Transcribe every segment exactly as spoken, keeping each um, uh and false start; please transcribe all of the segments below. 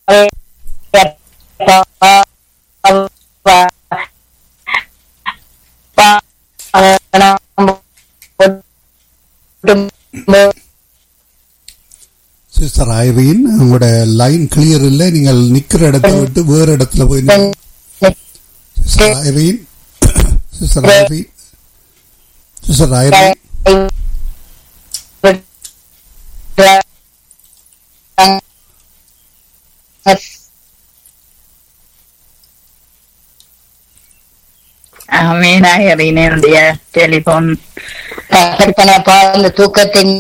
Sister Zareen, உங்களோட line clear இல்லை. நீங்கள் நிக்கிற இடத்தை விட்டு வேற இடத்துல போய் sister Zareen sister Zareen sister Zareen என்னுடைய டெலிபோன் தூக்கத்தின்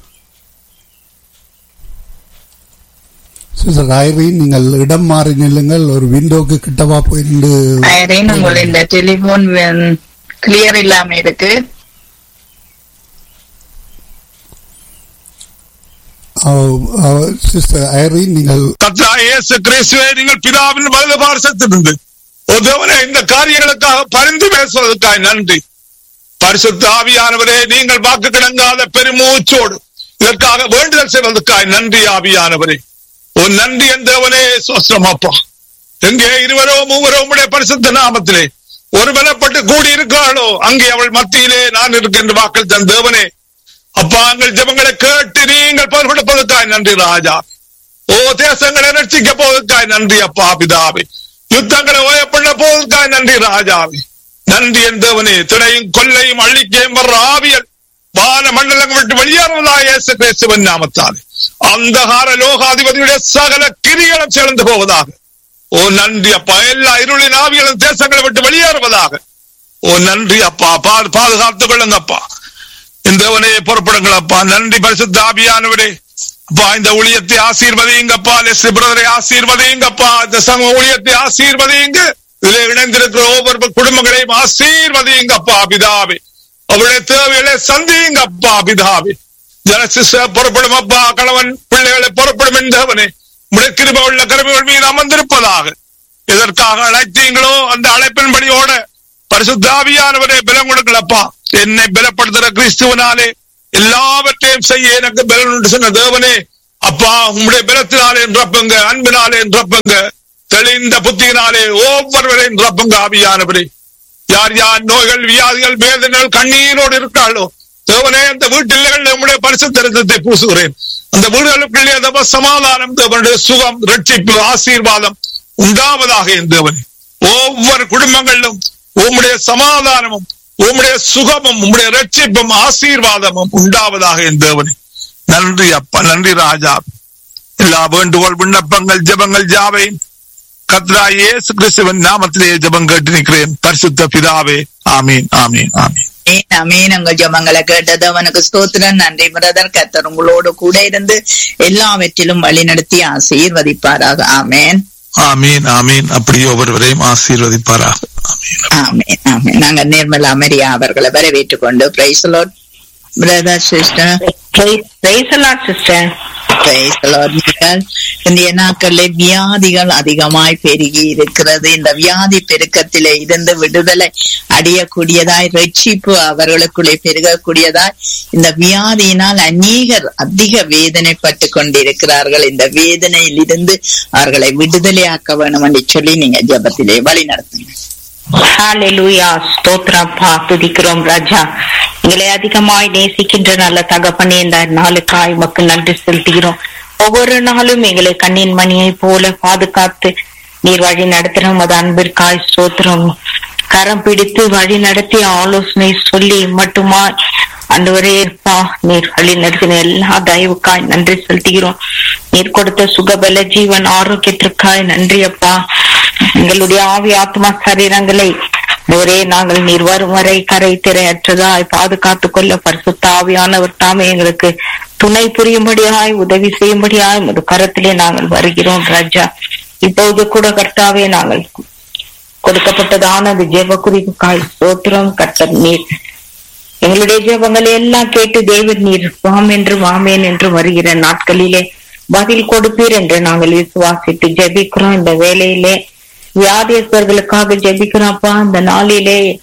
நீங்கள் இடம் மாறி நில்லுங்கள். ஒரு விண்டோக்கு கிட்டவா போயிருந்து உங்களுடைய டெலிபோன் கிளியர் இல்லாம இருக்கு. சிஸ்டர் ஐரீன், நீங்கள் கர்த்தராகிய இயேசு கிறிஸ்துவே, நீங்கள் பிதாவின் வலது பார்சத்திலிருந்து ஒருவனே இந்த காரியங்களுக்காக பரிந்து பேசுவதற்காக நன்றி. பரிசுத்த ஆவியானவரே, நீங்கள் வாக்கு கிடங்காத பெருமூச்சோடு இதற்காக வேண்டுதல் செய்வதற்காக நன்றி. ஆவியானவரே, ஒரு நன்றி என்றவனே சோஸ்திரமாப்பா. எங்கே இருவரோ மூவரோ உடைய பரிசுத்த நாமத்திலே ஒரு பலப்பட்டு கூடி இருக்கிறாளோ அங்கே அவள் மத்தியிலே நான் இருக்கின்ற வாக்கள் தன் தேவனே அப்பா, எங்கள் ஜெபங்களை கேட்டு நீங்கள் பொறுப்படுப்பதற்காக நன்றி ராஜா. ஓ தேசங்களை ரட்சிக்க போவதற்காக நன்றி அப்பா பிதாவே. யுத்தங்களை ஓயப்பட போவதற்காக நன்றி ராஜாவே. நன்றி என்றவனே, திடையும் கொல்லையும் அள்ளிக்கையும் வர்ற ஆவியல் வான மண்டலங்கள் விட்டு வெளியேறுவதாக இயேசு கிறிஸ்துவின் நாமத்தாலே அந்தகார லோகாதிபதியுடைய சகல கிரிகளும் சேர்ந்து போவதாக. ஓ நன்றி அப்பா. எல்லா இருளின் ஆவிகளும் தேசங்களை விட்டு வெளியேறுவதாக. ஓ நன்றி அப்பா. பாதுகாத்துக் கொள்ளுங்கப்பா. இந்தவனே பொறுப்படுங்கள் அப்பா. நன்றி பரிசுத்த ஆவியானவரே. அப்பா, இந்த ஊழியத்தை ஆசீர்வதிங்கப்பா. லெஸ்லி பிரதரை ஆசீர்வதிங்கப்பா. இந்த சமூக ஊழியத்தை ஆசீர்வதிங்க. இதில் இணைந்திருக்கிற ஒவ்வொரு குடும்பங்களையும் ஆசீர்வதிங்கப்பா பிதாவே. அவருடைய தேவைகளை சந்திங்கப்பா பிதாவே. ஜனசிச பொறுப்படும் அப்பா. கணவன் பிள்ளைகளை பொறுப்படும் என்றவனே முடக்கிருப உள்ள கருவிகள் மீது அமர்ந்திருப்பதாக. எதற்காக அழைத்தீங்களோ அந்த அழைப்பின்படியோட பரிசுத்த ஆவியானவரே பலம் கொடுங்களப்பா. என்னை பலப்படுத்துகிற கிறிஸ்துவனாலே எல்லாவற்றையும் செய்ய எனக்கு பலன் உண்டு சொன்ன தேவனே அப்பா, உங்களுடைய பலத்தினாலே நிரப்புங்க, அன்பினாலே நிரப்புங்க, தெளிந்த புத்தியினாலே ஒவ்வொருவரையும் நிரப்புங்க ஆவியானவரே. யார் யார் நோய்கள் வியாதிகள் வேதனைகள் கண்ணீரோடு இருக்காளோ தேவனே, அந்த வீட்டில் நம்முடைய பரிசுத்த இரத்தத்தை பூசுகிறேன். அந்த வீடுகளுக்குள்ளே தப சமாதானம், தேவனுடைய சுகம், ரட்சிப்பு, ஆசீர்வாதம் உண்டாவதாக என் தேவனே. ஒவ்வொரு குடும்பங்களிலும் உம்முடைய சமாதானமும் உம்முடைய சுகமும் உம்முடைய ரட்சிப்பும் ஆசீர்வாதமும் உண்டாவதாக என் தேவனே. நன்றி அப்பா, நன்றி ராஜா. எல்லா வேண்டுகோள் விண்ணப்பங்கள் ஜெபங்கள் ஜாவை கர்த்தராகிய இயேசு கிறிஸ்துவின் நாமத்திலே ஜெபம் கேட்டு நிற்கிறேன் பரிசுத்த பிதாவே. ஆமீன் ஆமீன் ஆமீன் ஆமீன். உங்கள் ஜெபங்களை கேட்டது அவனுக்கு ஸ்தோத்திரம். நன்றி பிரதர். கர்த்தர் உங்களோடு கூட இருந்து எல்லாவற்றிலும் வழி நடத்தி ஆசீர்வதிப்பாராக. ஆமேன் ஆமீன் ஆமீன். அப்படியே ஒவ்வொருவரையும் ஆசீர்வதிப்பாராக. ஆமீன் ஆமீன். நாங்க நிர்மலா மரியா அவர்களை வரவேற்றுக் கொண்டு praise the Lord brother sister. Praise the Lord sister. Praise the Lord. இந்திய நாட்களில் வியாதிகள் அதிகமாய் பெருகி இருக்கிறது. இந்த வியாதி பெருக்கத்திலே இருந்து விடுதலை அடையக்கூடியதாய், ரட்சிப்பு அவர்களுக்குள்ளே பெருகக்கூடியதாய், இந்த வியாதியினால் அநேகர் அதிக வேதனைப்பட்டு கொண்டிருக்கிறார்கள். இந்த வேதனையில் இருந்து அவர்களை விடுதலையாக்க வேணும் என்று சொல்லி நீங்க ஜெபத்திலே வழி நடத்துங்க. ஹல்லேலூயா. ஸ்தோத்திரப்பா, துதிக்கிறோம் ராஜா. எங்களை அதிகமாய் நேசிக்கின்ற நல்ல தகப்பனே, இந்த நாளுக்காய் மக்கள் நன்றி செலுத்துகிறோம். ஒவ்வொரு நாளும் எங்களை கண்ணின் மணியை போல பாதுகாத்து நீர் வழி நடத்துறோம். அது அன்பிற்காய் ஸ்தோத்திரம். கரம் பிடித்து வழி நடத்தி ஆலோசனை சொல்லி மட்டுமா ஆண்டவரே இருப்பா நீர் வழி நடத்தின எல்லா தயவுக்காய் நன்றி செலுத்துகிறோம். நீர் கொடுத்த சுகபல ஜீவன் ஆரோக்கியத்திற்காய் நன்றி அப்பா. எங்களுடைய ஆவி ஆத்மா சரீரங்களை ஒரே நாங்கள் நீர் வரும் வரை கரை திரையற்றதாய் பாதுகாத்துக் கொள்ள பரிசுத்த ஆவியானவர் தாமே எங்களுக்கு துணை புரியும்படியாய் உதவி செய்யும்படியாய் ஒரு கரத்திலே நாங்கள் வருகிறோம் ராஜா. இப்போது கூட கர்த்தாவே நாங்கள் கொடுக்கப்பட்டதான அந்த ஜெப குறிப்புக்காய் ஸ்தோத்திரம். கர்த்தர் நீர் எங்களுடைய ஜெபங்களை எல்லாம் கேட்டு தேவன் நீர் வாம் என்று வாமேன் என்று வருகிற நாட்களிலே பதில் கொடுப்பீர் என்று நாங்கள் விசுவாசித்து ஜெபிக்கிறோம். இந்த வேலையிலே வியாதியஸ்தர்களுக்காக ஜெபிக்கிறோம்ப்பா. இந்த நாளிலே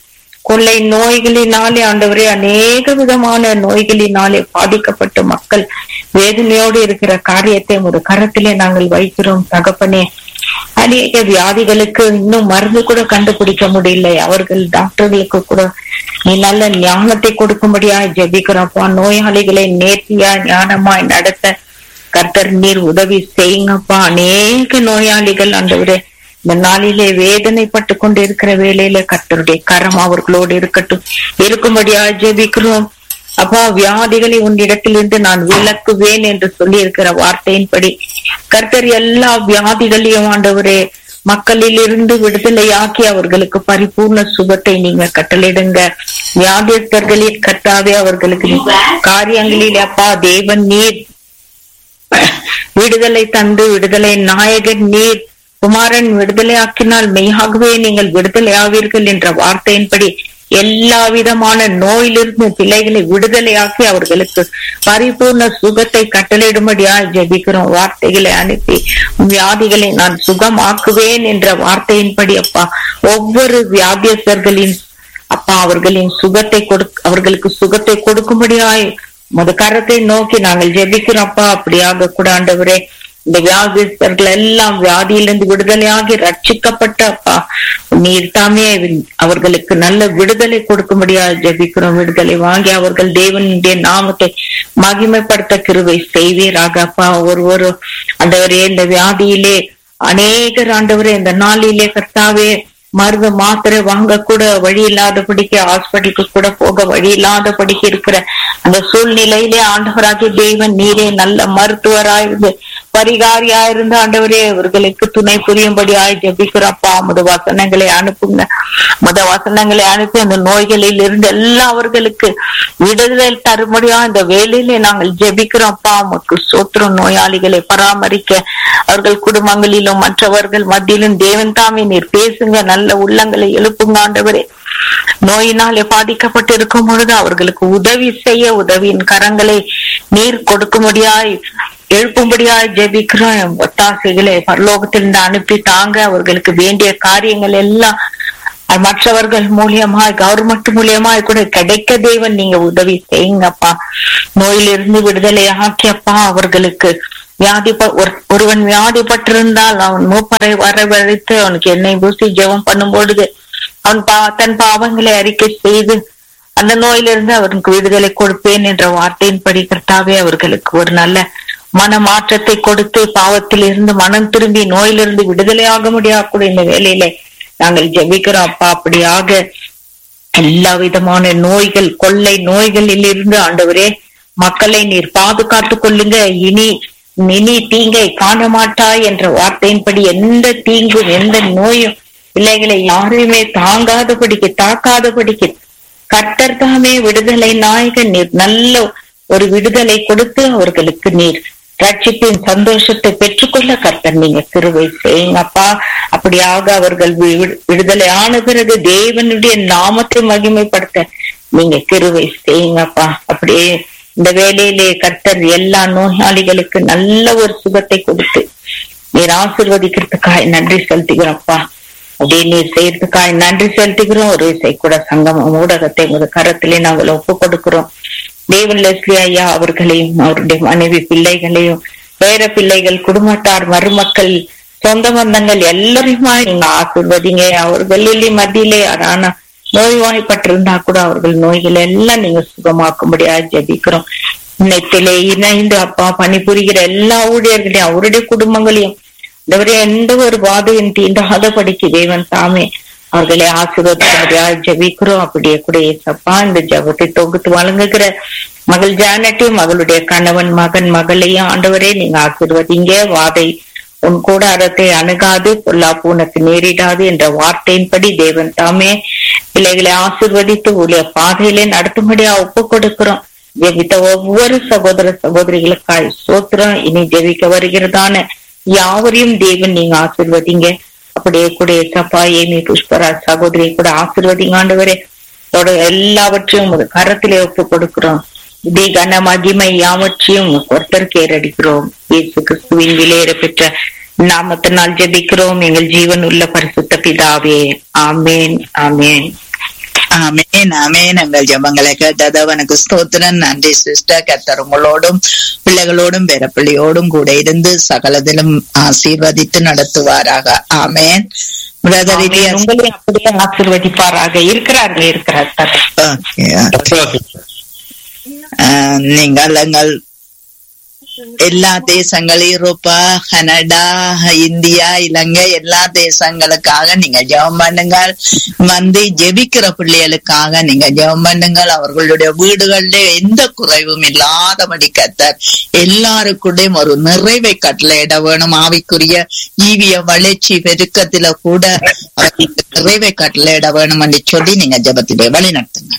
கொள்ளை நோய்களினாலே ஆண்டவரே அநேக விதமான நோய்களினாலே பாதிக்கப்பட்ட மக்கள் வேதனையோடு இருக்கிற காரியத்தை ஒரு கரத்திலே நாங்கள் வைக்கிறோம் தகப்பனே. அநேக வியாதிகளுக்கு இன்னும் மருந்து கூட கண்டுபிடிக்க முடியல. அவர்கள் டாக்டர்களுக்கு கூட நீ நல்ல ஞானத்தை கொடுக்கும்படியா ஜெபிக்கிறோம்ப்பா. நோயாளிகளை நேர்த்தியா ஞானமாய் நடத்த கர்த்தர் நீர் உதவி செய்யுங்கப்பா. அநேக நோயாளிகள் ஆண்டவரே இந்த நாளிலே வேதனைப்பட்டு கொண்டு இருக்கிற வேளையில கர்த்தருடைய கரம் அவர்களோடு இருக்கட்டும் இருக்கும்படியா ஜெபிக்கிறோம் அப்பா. வியாதிகளை உன்னிடத்திலிருந்து நான் விலக்குவேன் என்று சொல்லி இருக்கிற வார்த்தையின்படி கர்த்தர் எல்லா வியாதிகளையும் ஆண்டவரே மக்களில் இருந்து விடுதலையாக்கி அவர்களுக்கு பரிபூர்ண சுகத்தை நீங்க கட்டளையிடுங்க. வியாதியஸ்தர்களில் கர்த்தாவே அவர்களுக்கு காரியங்களில் அப்பா தேவன் நீர் விடுதலை தந்து விடுதலை நாயகன் நீர். குமாரன் விடுதலை ஆக்கினால் மெய்யாகவே நீங்கள் விடுதலை ஆவீர்கள் என்ற வார்த்தையின்படி எல்லா விதமான நோயிலிருந்து பிள்ளைகளை விடுதலையாக்கி அவர்களுக்கு பரிபூர்ண சுகத்தை கட்டளையிடும்படியா ஜெபிக்கிறோம். வார்த்தைகளை அனுப்பி வியாதிகளை நான் சுகமாக்குவேன் என்ற வார்த்தையின்படி அப்பா ஒவ்வொரு வியாதியஸ்தர்களின் அப்பா அவர்களின் சுகத்தை கொடு அவர்களுக்கு சுகத்தை கொடுக்கும்படியாய் முத கரத்தை நோக்கி நாங்கள் ஜெபிக்கிறோம்ப்பா. அப்படியாக கூட ஆண்டவரே இந்த வியாதிஸ்தர்கள் எல்லாம் வியாதியிலிருந்து விடுதலையாகி ரட்சிக்கப்பட்ட அப்பா நீர் தாமே அவர்களுக்கு நல்ல விடுதலை கொடுக்கும்படியா ஜெபிக்கிறோம். விடுதலை வாங்கி அவர்கள் தேவனுடைய நாமத்தை மகிமைப்படுத்த கிருபை செய்வீராக அப்பா. ஒரு ஒரு ஆண்டவரே இந்த வியாதியிலே அநேகர் ஆண்டவரே இந்த நாளிலே கர்த்தாவே மருந்து மாத்திரை வாங்க கூட வழி இல்லாதபடிக்கு ஹாஸ்பிட்டலுக்கு கூட போக வழி இல்லாதபடிக்கு இருக்கிற அந்த சூழ்நிலையிலே ஆண்டவராகிய தேவன் நீரே நல்ல மருத்துவராயிருந்து பரிகாரியாயிருந்து ஆண்டவரே அவர்களுக்கு துணை புரியும்படியாய் ஜெபிக்கிறப்பா. முத வசனங்களை அனுப்புங்க. முத வசனங்களை அனுப்பி அந்த நோய்களில் இருந்து எல்லாம் அவர்களுக்கு விடுதலை தரும்படியா இந்த வேலையிலே நாங்கள் ஜெபிக்கிறோம்ப்பா. உமக்கு சோத்திரம். நோயாளிகளை பராமரிக்க அவர்கள் குடும்பங்களிலும் மற்றவர்கள் மத்தியிலும் தேவன் தாமே நீர் பேசுங்க. நல்ல உள்ளங்களை எழுப்புங்க ஆண்டவரே. நோயினாலே பாதிக்கப்பட்டு இருக்கும் பொழுது அவர்களுக்கு உதவி செய்ய உதவியின் கரங்களை நீர் கொடுக்கும்படியாய் எழுப்பும்படியாய் ஜெபிக்கிறோம். ஒத்தாசைகளை பரலோகத்திலிருந்து அனுப்பி தாங்க. அவர்களுக்கு வேண்டிய காரியங்கள் எல்லாம் மற்றவர்கள் மூலியமாய் கவர்மெண்ட் மூலியமாய் கூட கிடைக்க தேவன் நீங்க உதவி செய்யுங்கப்பா. நோயிலிருந்து விடுதலை ஆக்கியப்பா. அவர்களுக்கு வியாதி ஒருவன் வியாதிப்பட்டிருந்தால் அவன் மூப்பரை வரவழைத்து அவனுக்கு எண்ணெய் பூசி ஜெபம் பண்ணும் பொழுது அவன் பா தன் பாவங்களை அறிக்கை செய்து அந்த நோயிலிருந்து அவனுக்கு விடுதலை கொடுப்பேன் என்ற வார்த்தையின்படி கர்த்தாவே அவர்களுக்கு ஒரு நல்ல மன மாற்றத்தை கொடுத்து பாவத்தில் இருந்து மனம் திரும்பி நோயிலிருந்து விடுதலையாக முடியாத இந்த வேலையில நாங்கள் ஜெபிக்கிறோம் அப்பா. அப்படியாக எல்லா விதமான நோய்கள் கொள்ளை நோய்களில் இருந்து ஆண்டவரே மக்களை நீர் பாதுகாத்து கொள்ளுங்க. இனி இனி தீங்கை காண மாட்டாய் என்ற வார்த்தையின்படி எந்த தீங்கும் எந்த நோயும் பிள்ளைகளை யாரையுமே தாங்காதபடிக்கு தாக்காதபடிக்கு கர்த்தர் தாமே விடுதலை நாயகன் நீர் நல்ல ஒரு விடுதலை கொடுத்து அவர்களுக்கு நீர் ரட்சிப்பின் சந்தோஷத்தை பெற்றுக்கொள்ள கர்த்தர் நீங்க கிருபை செய்யுங்கப்பா. அப்படியாக அவர்கள் விடுதலை ஆன பிறகு தேவனுடைய நாமத்தை மகிமைப்படுத்த நீங்க கிருபை செய்யுங்கப்பா. அப்படியே இந்த வேலையிலே கர்த்தர் எல்லா நோயாளிகளுக்கு நல்ல ஒரு சுகத்தை கொடுத்து நீர் ஆசீர்வதிக்கிறதுக்காக நன்றி செலுத்துகிறோம்ப்பா. அப்படியே நீர் செய்யறதுக்காக நன்றி செலுத்துகிறோம். ஒரு இசை கூட சங்கமம் ஊடகத்தை முதல் கரத்திலே நாங்கள் ஒப்பு கொடுக்கிறோம். தேவன் லெஸ்லி ஐயா அவர்களையும் அவருடைய மனைவி பிள்ளைகளையும் பேர பிள்ளைகள் குடும்பத்தார் மருமக்கள் சொந்த பந்தங்கள் எல்லாரையுமா நீங்க ஆசீர்வதிங்க. அவர்களிலே மத்தியிலே யாரான நோய்வாய்ப்பட்டிருந்தா கூட அவர்கள் நோய்கள் எல்லாம் நீங்க சுகமாக்கும்படியா ஜெபிக்கிறோம். இன்னத்திலே இணைந்து அப்பா பணிபுரிகிற எல்லா ஊழியர்களையும் அவருடைய குடும்பங்களையும் எந்த ஒரு பாதையும் தீண்டாதபடிக்கு தேவன் தாமே அவர்களை ஆசீர்வதிக்கும்படியா ஜெபிக்கிறோம். அப்படியே கூட ஏசப்பா இந்த ஜெபத்தை தொகுத்து வழங்குகிற மகள் ஜானட்டையும் மகளுடைய கணவன் மகன் மகளையும் ஆண்டவரே நீங்க ஆசீர்வதிங்க. வாதை உன் கூட அறத்தை அணுகாது பொல்லாப்பு உனக்கு நேரிடாது என்ற வார்த்தையின்படி தேவன் தாமே பிள்ளைகளை ஆசீர்வதித்து உடைய பாதையிலே நடத்தும்படியா ஒப்பு கொடுக்கிறோம். ஜெபித்த ஒவ்வொரு சகோதர சகோதரிகளுக்காய் சோத்திரம். இனி ஜெபிக்க வருகிறதான யாவரையும் தேவன் நீங்க ஆசீர்வதிங்க. அப்படியே கூட ஏசப்பா ஏமி புஷ்பராஜ் சகோதரியை கூட ஆசீர்வதிங்க ஆண்டவரே. எல்லாவற்றையும் ஒரு கரத்திலே ஒப்பு கொடுக்கிறோம். இதே கன மகிமை யாவற்றையும் ஒருத்தர் கேரடிக்கிறோம். இயேசு கிறிஸ்துவின் விலையேற பெற்ற நாமத்தினால் ஜெபிக்கிறோம் எங்கள் ஜீவன் உள்ள பரிசுத்த பிதாவே. ஆமேன் ஆமேன். ஆமேன் ஆமேன். எங்கள் ஜெபங்களை கேட்டது அவனுக்கு ஸ்தோத்திரம். நன்றி சிஸ்டர். கர்த்தர் உங்களோடும் பிள்ளைகளோடும் பேரப்பிள்ளையோடும் கூட இருந்து சகலதிலும் ஆசீர்வதித்து நடத்துவாராக. ஆமேன். பிரதர் இலியாஸ் உங்களையும் அப்படியே ஆசீர்வதிப்பாராக. இருக்கிறார்கள் இருக்கிறார். நீங்கள் எங்கள் எல்லா தேசங்கள் யூரோப்பா, கனடா, இந்தியா, இலங்கை எல்லா தேசங்களுக்காக நீங்க ஜெபம் பண்ணுங்கள். வந்து ஜெபிக்கிற பிள்ளைகளுக்காக நீங்க ஜெபம் பண்ணுங்கள். அவர்களுடைய வீடுகளிலே எந்த குறைவும் இல்லாதபடி கர்த்தர் எல்லாருக்குள்ளேயும் ஒரு நிறைவை கட்டளையிட வேணும். ஆவிக்குரிய ஈவிய வளர்ச்சி பெருக்கத்தில கூட அவர்களுக்கு நிறைவை கட்டளையிட வேணும் என்று சொல்லி நீங்க ஜெபத்திலே வழி நடத்துங்க.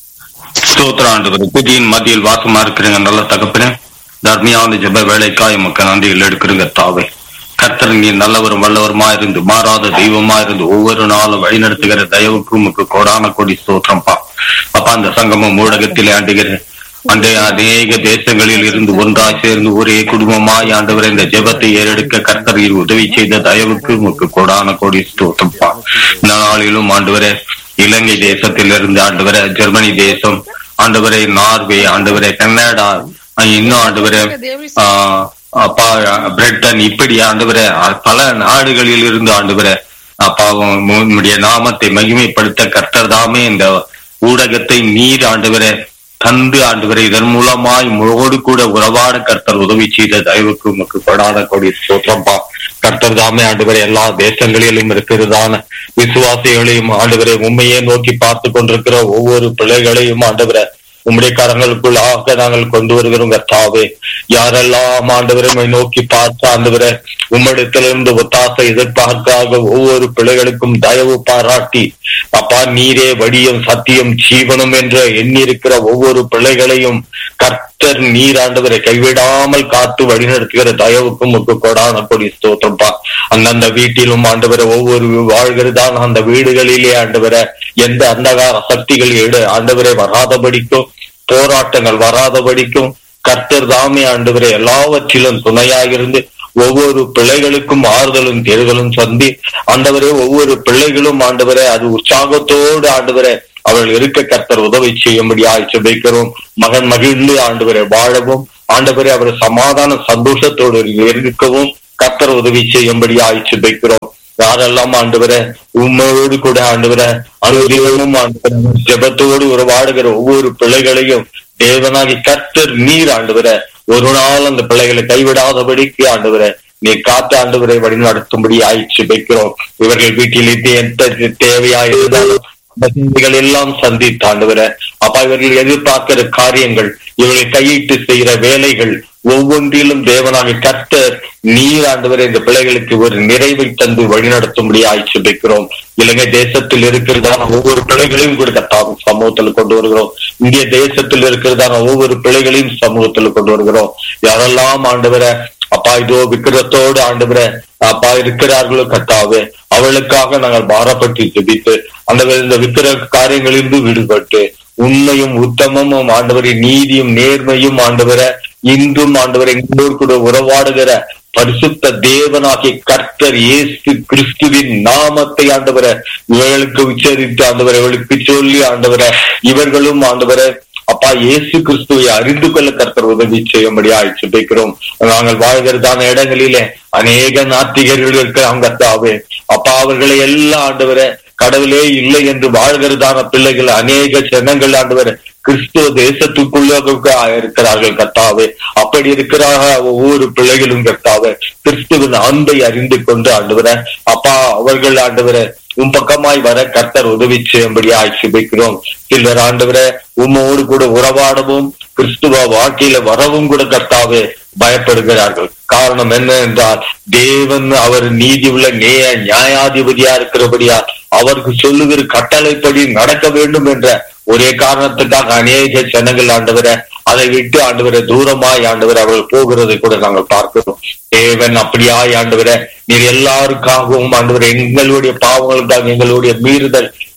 ஸ்தோத்திரம். புதியின் மத்தியில் வாசமா இருக்கிறீங்க நல்ல தகப்பனே. தர்மியான ஜெப வேலைக்காய் மக்கள் நன்றிகள் எடுக்கிறீங்க தாவே. கர்த்தர் நீ நல்லவரும் வல்லவருமா இருந்து மாறாத தெய்வமா இருந்து ஒவ்வொரு நாளும் வழிநடத்துகிற தயவுக்கு உமக்கு கோடான கோடி ஸ்தோத்திரம்பா. அப்பா அந்த சங்கமம் ஊடகத்திலே ஆண்டுகிற அன்றைய அநேக தேசங்களில் இருந்து ஒன்றாய் சேர்ந்து ஒரே குடும்பமாய் ஆண்டவரை இந்த ஜெபத்தை ஏறெடுக்க கர்த்தர் உதவி செய்த தயவுக்கு உமக்கு கோடான கோடி ஸ்தோத்திரம்பா. இந்த நாளிலும் ஆண்டவரே இலங்கை தேசத்திலிருந்து ஆண்டவரை ஜெர்மனி தேசம் ஆண்டவரை நார்வே ஆண்டவரை கனடா இன்னும் ஆண்டவரை ஆஹ் அப்பா பிரிட்டன் இப்படி ஆண்டவரை பல நாடுகளில் இருந்து ஆண்டவரை அப்பாவும் உன்னுடைய நாமத்தை மகிமைப்படுத்த கர்த்தர் தாமே இந்த ஊடகத்தை நீர் ஆண்டவரை தந்து ஆண்டவரை இதன் மூலமாய் முழோடு கூட உறவாட கர்த்தர் உதவி செய்த தயவுக்கு உமக்கு கொடாத கொடி சோற்றம்பா. கர்த்தர் தாமே ஆண்டவரை எல்லா தேசங்களிலும் இருக்கிறதான விசுவாசிகளையும் ஆண்டவரை உண்மையே நோக்கி பார்த்து கொண்டிருக்கிற ஒவ்வொரு பிள்ளைகளையும் ஆண்டவரை உம்முடைய கரங்களுக்குள்ளாக நாங்கள் கொண்டு வருகிறோம் கர்த்தாவே. யாரெல்லாம் ஆண்டவரை நோக்கி பார்த்து ஆண்டவரை உம்மிடத்திலிருந்து ஒத்தாசை எதிர்பார்க்காக ஒவ்வொரு பிள்ளைகளுக்கும் தயவு பாராட்டி அப்பா நீரே வடியும் சத்தியம் ஜீவனம் என்ற எண்ணி இருக்கிற ஒவ்வொரு பிள்ளைகளையும் கர்த்தர் நீர் ஆண்டவரை கைவிடாமல் காத்து வழிநடத்துகிற தயவுக்கும் முக்கு கொடான கொடி ஸ்தோத்திரம்பா. அந்தந்த வீட்டிலும் ஆண்டவரை ஒவ்வொரு வாழ்கிறதான அந்த வீடுகளிலே ஆண்டவரை எந்த அந்தகார சக்திகள் எடு ஆண்டவரை வராதபடிக்கும் போராட்டங்கள் வராதபடிக்கும் கர்த்தர் தாமே ஆண்டவரை எல்லாவற்றிலும் துணையாயிருந்து ஒவ்வொரு பிள்ளைகளுக்கும் ஆறுதலும் தேர்தலும் சந்தி ஆண்டவரே ஒவ்வொரு பிள்ளைகளும் ஆண்டவரை அது உற்சாகத்தோடு ஆண்டவரை அவர்கள் இருக்க கர்த்தர் உதவி செய்யும்படியாய் ஜெபிக்கிறோம். மகன் மகிழ்ந்து ஆண்டவரை வாழவும் ஆண்டவரை அவர் சமாதான சந்தோஷத்தோடு இருக்கவும் கர்த்தர் உதவி செய்யும்படியாய் ஜெபிக்கிறோம். யாரெல்லாம் ஆண்டவரை உண்மையோடு கூட ஆண்டவரை அனுதினமும் ஆண்டவரை ஜெபத்தோடு உறவாடுகிற ஒவ்வொரு பிள்ளைகளையும் தேவனாகி கர்த்தர் நீர் ஆண்டவரை ஒரு நாள் அந்த பிள்ளைகளை கைவிடாதபடிக்கு ஆண்டவரை நீ காத்து ஆண்டவரை வழி நடத்தும்படி ஆயிடுச்சு வைக்கிறோம். இவர்கள் வீட்டில் எந்த தேவையா இருந்தாலும் எல்லாம் சந்தித்து ஆண்டவரை அப்பா இவர்கள் எதிர்பார்க்கிற காரியங்கள் இவர்கள் கையிட்டு செய்கிற வேலைகள் ஒவ்வொன்றிலும் தேவனாக கர்த்தர் நீர் ஆண்டவரை இந்த பிள்ளைகளுக்கு ஒரு நிறைவை தந்து வழிநடத்தும்படி ஆய்ச்சி வைக்கிறோம். இலங்கை தேசத்தில் இருக்கிறதான ஒவ்வொரு பிள்ளைகளையும் கூட கர்த்தாவின் சமூகத்தில் கொண்டு வருகிறோம். இந்திய தேசத்தில் இருக்கிறதான ஒவ்வொரு பிள்ளைகளையும் சமூகத்தில் கொண்டு வருகிறோம். யாரெல்லாம் ஆண்டவரை அப்பா இதோ விக்கிரத்தோடு ஆண்டவரை அப்பா இருக்கிறார்களோ கர்த்தாவே அவளுக்காக நாங்கள் பாரப்பட்டு ஜெபித்து அந்த இந்த விக்கிர காரியங்களிலிருந்து விடுபட்டு உண்மையும் உத்தமமும் ஆண்டவரை நீதியும் நேர்மையும் ஆண்டவரை இன்றும் ஆண்டவரை எங்களோடு கூட உறவாடுகிற பரிசுத்த தேவனாகிய கர்த்தர் இயேசு கிறிஸ்துவின் நாமத்தை ஆண்டவரை இவர்களுக்கு உச்சரித்து ஆண்டவரை இவர்களுக்கு சொல்லி ஆண்டவரை இவர்களும் ஆண்டவரை அப்பா இயேசு கிறிஸ்துவை அறிந்து கொள்ள கர்த்தர் உதவி செய்யும்படியா ஜெபிக்கிறோம். நாங்கள் வாழ்கிறதான இடங்களிலே அநேக நாத்திகர்கள் இருக்கிறாங்க கர்த்தாவே அப்பா அவர்களை எல்லாம் ஆண்டவரை கடவுளே இல்லை என்று வாழ்கிறதான பிள்ளைகள் அநேக ஜனங்கள் ஆண்டவரை கிறிஸ்துவ தேசத்துக்குள்ள இருக்கிறார்கள் கர்த்தாவே. அப்படி இருக்கிறாக ஒவ்வொரு பிள்ளைகளும் கர்த்தாவே கிறிஸ்துவின் அன்பை அறிந்து கொண்டு ஆண்டவரை அப்பா அவர்கள் ஆண்டவரை உன் பக்கமாய் வர கர்த்தர் உதவி செய்யும்படி ஆட்சிபிக்கிறோம். சிலர் ஆண்டவரை உம்மோடு கூட உறவாடவும் கிறிஸ்துவ வாழ்க்கையில வரவும் கூட கர்த்தாவே பயப்படுகிறார்கள். காரணம் என்ன என்றால் தேவன் அவர் நீதி உள்ள நேய நியாயாதிபதியா இருக்கிறபடியா அவருக்கு சொல்லுகிற கட்டளைப்படி நடக்க வேண்டும் என்ற ஒரே காரணத்துக்காக அநேக ஜனங்கள் ஆண்டவரை அதை விட்டு ஆண்டவரை தூரமாய் ஆண்டவரை அவர்கள் போகிறதை கூட நாங்கள் பார்க்கிறோம். தேவன் அப்படியாய் ஆண்டவரை நீர் எல்லாருக்காகவும் ஆண்டவரை எங்களுடைய பாவங்களுக்காக எங்களுடைய மீறுதல்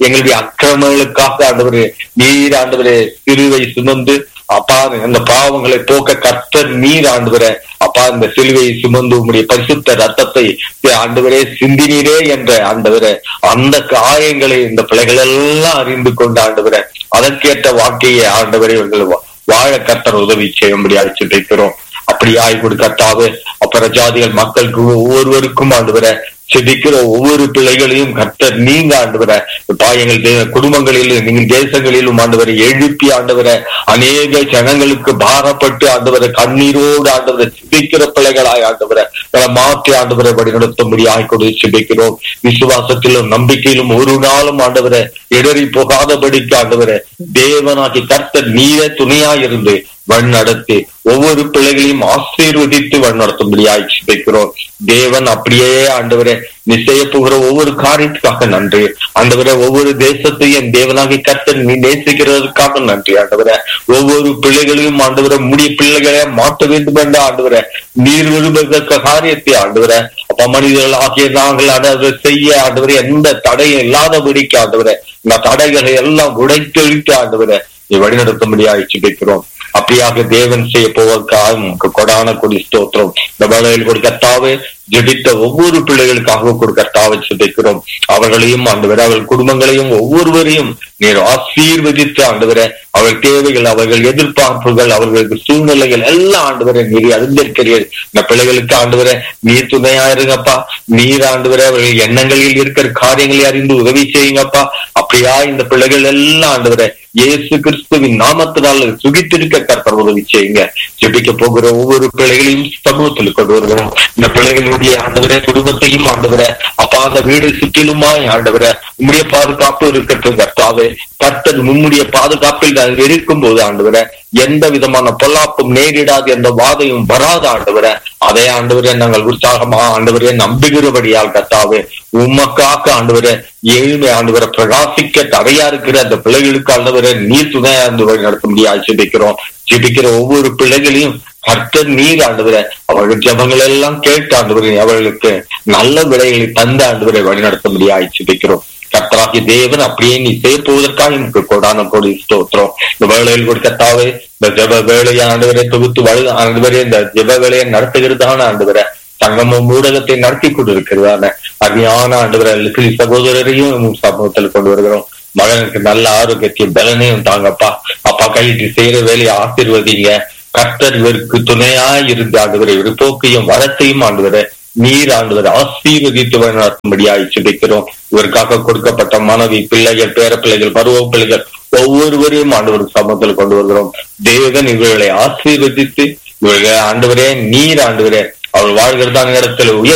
எங்களுடைய அக்கிரமங்களுக்காக ஆண்டவரே நீர் ஆண்டவரே சிலுவை சுமந்து அப்பா அந்த பாவங்களை போக்க கர்த்தர் நீர் ஆண்டவரே அப்பா இந்த சிலுவையை சுமந்து உம்முடைய பரிசுத்த ரத்தத்தை ஆண்டவரே சிந்தினீரே என்ற ஆண்டவரே அந்த காயங்களை இந்த பிள்ளைகள் எல்லாம் அறிந்து கொண்டு ஆண்டவரே அதற்கேற்ற வாழ்க்கையை ஆண்டவரே இவர்கள் வாழ கர்த்தர் உதவி செய்யும்படியாக சிந்திக்கிறோம். அப்படி ஆய் கொடுக்கத்தாவே அப்புற ஜாதிகள் மக்களுக்கு ஒவ்வொருவருக்கும் ஆண்டவரே செபிக்கிற ஒவ்வொரு பிள்ளைகளையும் கர்த்தர் நீங்க ஆண்டவர எங்கள் குடும்பங்களிலும் நீங்கள் தேசங்களிலும் ஆண்டவரை எழுப்பி ஆண்டவர அநேக ஜனங்களுக்கு பாரப்பட்டு ஆண்டவரை கண்ணீரோடு ஆண்டவரை சிபிக்கிற பிள்ளைகளாய் ஆண்டவரை மாற்றி ஆண்டவரை வழிநடத்தும்படி ஆய்கொடு சிபிக்கிறோம். விசுவாசத்திலும் நம்பிக்கையிலும் ஒரு நாளும் ஆண்டவரை இடறி போகாதபடிக்கு ஆண்டவரை தேவனாகி கர்த்தர் நீரே துணையாயிருந்து வழி நடத்தி ஒவ்வொரு பிள்ளைகளையும் ஆசீர்வதித்து வழி நடத்தும்படியாய் சிபிக்கிறோம். தேவன் அப்படியே ஆண்டவரை நீ செய்ய போகிற ஒவ்வொரு காரியத்துக்காக நன்றி ஆண்டவரே. ஒவ்வொரு தேசத்தையும் தேவனாகி கர்த்தர் நீ நேசிக்கிறதுக்காக நன்றி ஆண்டவரே. ஒவ்வொரு பிள்ளைகளையும் ஆண்டவரை முடிய பிள்ளைகளை மாற்ற வேண்டும் என்ற ஆண்டவரை நீர் விரும்புகிற காரியத்தை ஆண்டவரை அப்ப மனிதர்கள் ஆகிய நாங்கள் ஆண்டவரை செய்ய ஆண்டவரை எந்த தடையும் இல்லாதபடிக்கு ஆண்டவரை இந்த தடைகளை எல்லாம் உடைத்தெழுத்து ஆண்டவரை நீ வழிநடத்தும்படியாக சிபிக்கிறோம். அப்படியாக தேவன் செய்ய போவதற்காக கொடான கொடி ஸ்தோத்திரம். இந்த வேளையில் கொடுக்கத்தாவே ஜெபித்த ஒவ்வொரு பிள்ளைகளுக்காக கொடுக்கத்தாவை சிதைக்கிறோம். அவர்களையும் ஆண்டவரை அவர்கள் குடும்பங்களையும் ஒவ்வொருவரையும் நீர் ஆசீர்வதித்து ஆண்டவரை அவர்கள் தேவைகள் அவர்கள் எதிர்பார்ப்புகள் அவர்களுக்கு சூழ்நிலைகள் எல்லாம் ஆண்டவரை நீர் அறிந்திருக்கிறீர்கள். இந்த பிள்ளைகளுக்கு ஆண்டவரை நீர் துணையாயிருங்கப்பா. நீர் ஆண்டவரை அவர்கள் எண்ணங்களில் இருக்கிற காரியங்களை அறிந்து உதவி செய்யுங்கப்பா. அப்படியா இந்த பிள்ளைகள் எல்லாம் ஆண்டவரை இயேசு கிறிஸ்துவின் நாமத்தினால் சுகித்திருக்க கர்த்தர் உதவி செய்யுங்க. ஜெபிக்க போகிற ஒவ்வொரு பிள்ளைகளையும் சமூகத்தில் கொண்டு வருகிறோம். இந்த பிள்ளைகளுடைய ஆண்டவரை குடும்பத்தையும் ஆண்டவரை அப்பா அந்த வீடு சுற்றிலுமாய் ஆண்டவரை உம்முடைய பாதுகாப்பு இருக்கட்டும் கர்த்தாவே. கர்த்தர் உம்முடைய பாதுகாப்பில் நாங்கள் இருக்கும் போது ஆண்டவரை எந்த விதமான பொல்லாப்பும் நேரிடாது எந்த வாதையும் வராது ஆண்டவரை. அதே ஆண்டவரை நாங்கள் உற்சாகமா ஆண்டவரை நம்புகிறபடியால் கர்த்தாவே உமக்காக ஆண்டவரை ஏழ்மை ஆண்டவரை பிரகாசிக்க தடையா இருக்கிற அந்த பிள்ளைகளுக்கு ஆண்டவரை நீர் துணையா இருந்து வழி நடத்தும்படியாக ஜெபிக்கிறோம். ஜெபிக்கிற ஒவ்வொரு பிள்ளைகளையும் கர்த்தர் நீர் ஆண்டவரை அவர்கள் ஜபங்கள் எல்லாம் கேட்டு ஆண்டவரை அவர்களுக்கு நல்ல விடைகளை தந்த ஆண்டவரை வழி நடத்தும்படியாக ஜெபிக்கிறோம். கர்த்தராகி தேவன் அப்படியே நீ சேர்ப்பதற்காக எனக்கு கொடான கொடி ஸ்தோத்திரம். இந்த வேளையில் கொடுக்கத்தாவே இந்த ஜப வேலையை ஆண்டவரை தொகுத்து வழி ஆண்டவரே இந்த ஜப வேலையை நடத்துகிறதான ஆண்டவரை சங்கமும் ஊடகத்தை நடத்தி கொண்டிருக்கிறதான அருமையான ஆண்டவரை சகோதரரையும் சமூகத்தில் கொண்டு வருகிறோம். மகனுக்கு நல்ல ஆரோக்கியத்தையும் பலனையும் தாங்கப்பா. அப்பா கையிட்டு செய்யற வேலையை ஆசீர்வதிங்க. கர்த்தர் இவருக்கு துணையா இருந்து ஆண்டவரை ஒரு போக்கையும் வரத்தையும் ஆண்டவரை நீர் ஆண்டவரை ஆசீர்வதித்து நடத்தும்படியாக சிபிக்கிறோம். இவருக்காக கொடுக்கப்பட்ட மனைவி பிள்ளைகள் பேர பிள்ளைகள் பருவ பிள்ளைகள் ஒவ்வொருவரையும் ஆண்டவர் சமூகத்தில் கொண்டு வருகிறோம். தேவன் இவர்களை ஆசீர்வதித்து இவர்களை ஆண்டவரே நீர் ஆண்டவரே அவர் வாழ்கிறதான இடத்துல உயர்